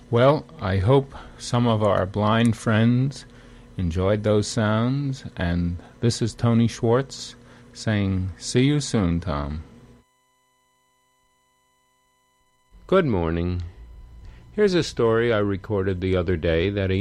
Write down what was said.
Well, I hope some of our blind friends enjoyed those sounds, and this is Tony Schwartz saying, see you soon, Tom. Good morning. Here's a story I recorded the other day that a